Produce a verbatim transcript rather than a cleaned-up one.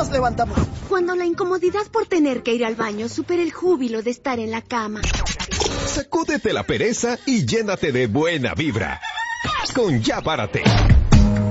nos levantamos. Cuando la incomodidad por tener que ir al baño supera el júbilo de estar en la cama. Sacúdete la pereza y llénate de buena vibra. Con Ya Párate.